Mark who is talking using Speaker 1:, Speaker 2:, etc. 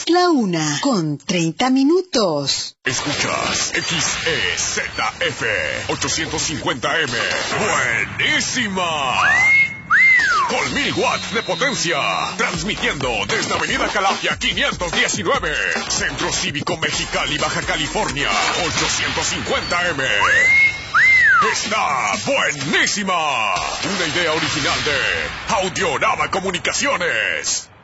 Speaker 1: 1:30.
Speaker 2: Escuchas XEZF 850M. ¡Buenísima! Con 1000 watts de potencia. Transmitiendo desde Avenida Calafia 519. Centro Cívico Mexicali, Baja California. 850M. ¡Está buenísima! Una idea original de Audiorama Comunicaciones.